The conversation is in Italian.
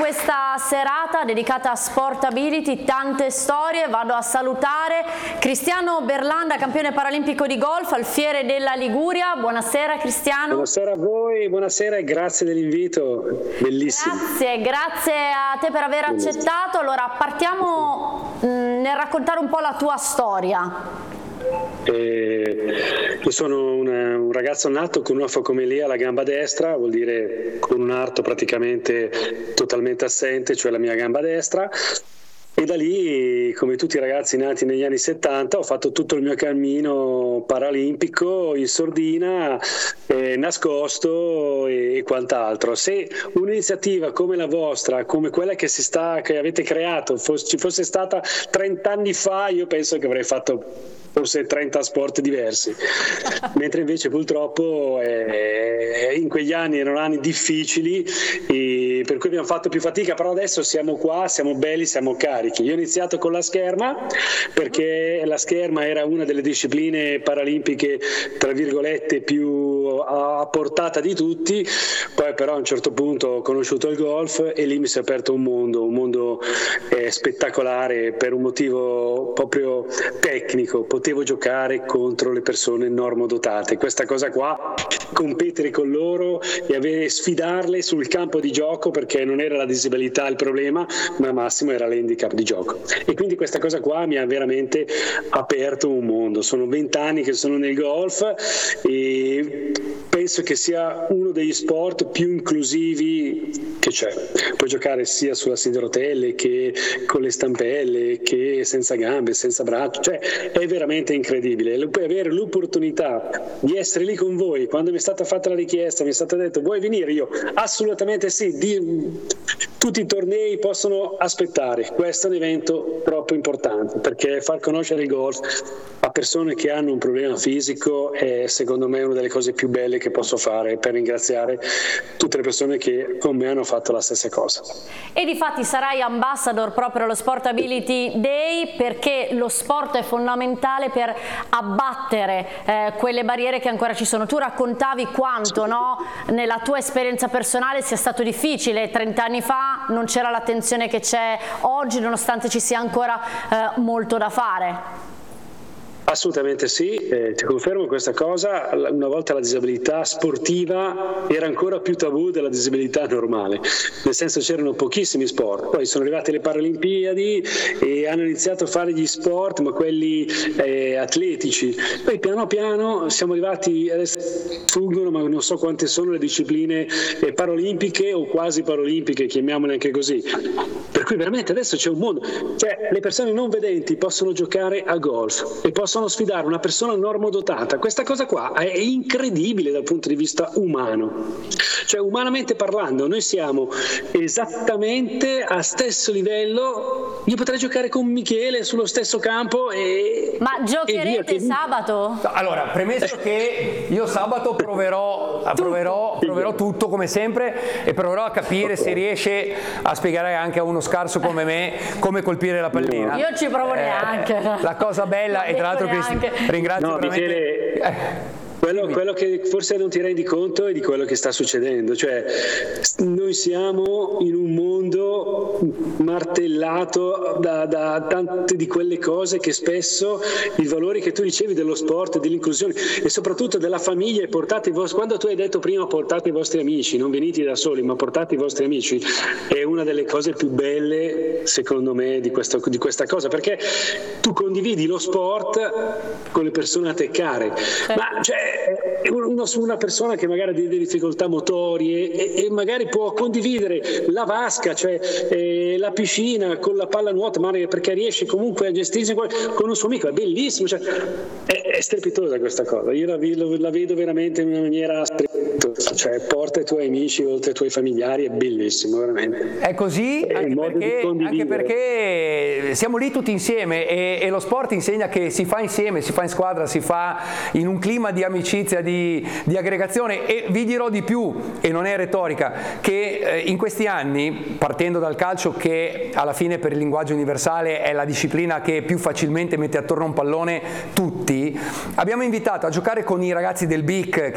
questa serata dedicata a Sportability, tante storie. Vado a salutare Cristiano Berlanda, campione paralimpico di golf, alfiere della Liguria. Buonasera Cristiano. Buonasera a voi, buonasera e grazie dell'invito, bellissimo. Grazie a te per aver accettato. Allora partiamo nel raccontare un po' la tua storia. Io sono un ragazzo nato con una focomelia alla gamba destra, vuol dire con un arto praticamente totalmente assente, cioè la mia gamba destra, e da lì, come tutti i ragazzi nati negli anni 70, ho fatto tutto il mio cammino paralimpico in sordina, nascosto e quant'altro. Se un'iniziativa come la vostra, come quella che avete creato, ci fosse stata 30 anni fa, io penso che avrei fatto forse 30 sport diversi, mentre invece purtroppo in quegli anni erano anni difficili, per cui abbiamo fatto più fatica, però adesso siamo qua, siamo belli, siamo carichi. Io ho iniziato con la scherma perché la scherma era una delle discipline paralimpiche tra virgolette più a portata di tutti, poi però a un certo punto ho conosciuto il golf e lì mi si è aperto un mondo spettacolare per un motivo proprio tecnico. Potevo giocare contro le persone normodotate, questa cosa qua, competere con loro e sfidarle sul campo di gioco, perché non era la disabilità il problema, ma massimo era l'handicap di gioco, e quindi questa cosa qua mi ha veramente aperto un mondo. Sono 20 anni che sono nel golf e penso che sia uno degli sport più inclusivi che c'è. Puoi giocare sia sulla sedia a rotelle che con le stampelle, che senza gambe, senza braccia, cioè è veramente incredibile. Puoi avere l'opportunità di essere lì con voi. Quando mi è stata fatta la richiesta, mi è stato detto vuoi venire? Io assolutamente sì, tutti i tornei possono aspettare. Questo è un evento troppo importante, perché far conoscere il golf a persone che hanno un problema fisico è secondo me una delle cose più belle che posso fare per ringraziare tutte le persone che con me hanno fatto la stessa cosa. E difatti sarai ambassador proprio allo Sportability Day, perché lo sport è fondamentale per abbattere quelle barriere che ancora ci sono. Tu raccontavi quanto, no, nella tua esperienza personale sia stato difficile. 30 anni fa non c'era l'attenzione che c'è oggi, nonostante ci sia ancora molto da fare. Assolutamente sì, ti confermo questa cosa. Una volta la disabilità sportiva era ancora più tabù della disabilità normale, nel senso c'erano pochissimi sport, poi sono arrivate le Paralimpiadi e hanno iniziato a fare gli sport, ma quelli atletici, poi piano piano siamo arrivati, adesso fuggono, ma non so quante sono le discipline paralimpiche o quasi paralimpiche, chiamiamole anche così, per cui veramente adesso c'è un mondo, cioè le persone non vedenti possono giocare a golf e possono sfidare una persona normodotata. Questa cosa qua è incredibile dal punto di vista umano, cioè umanamente parlando noi siamo esattamente a stesso livello. Io potrei giocare con Michele sullo stesso campo ma giocherete sabato? Allora, premesso che io sabato proverò tutto come sempre e proverò a capire se riesce a spiegare anche a uno scarso come me come colpire la pallina. Io ci provo neanche. La cosa bella, e tra l'altro ringrazio veramente. Michele, quello che forse non ti rendi conto è di quello che sta succedendo, cioè noi siamo in un mondo martellato da tante di quelle cose che spesso i valori che tu dicevi dello sport, dell'inclusione e soprattutto della famiglia, quando tu hai detto prima portate i vostri amici, non venite da soli ma portate i vostri amici, è una delle cose più belle secondo me di questa cosa, perché tu condividi lo sport con le persone a te care, ma cioè una persona che magari ha delle difficoltà motorie e magari può condividere la vasca, cioè la piscina con la pallanuoto, perché riesce comunque a gestirsi con un suo amico, è bellissimo, cioè, è strepitosa questa cosa. Io la vedo veramente in una maniera strepitosa, cioè porta i tuoi amici oltre ai tuoi familiari, è bellissimo veramente. È così, anche perché siamo lì tutti insieme e lo sport insegna che si fa insieme, si fa in squadra, si fa in un clima di amicizia, di aggregazione. E vi dirò di più, e non è retorica, che in questi anni, partendo dal calcio che alla fine per il linguaggio universale è la disciplina che più facilmente mette attorno a un pallone tutti, abbiamo invitato a giocare con i ragazzi del BIC,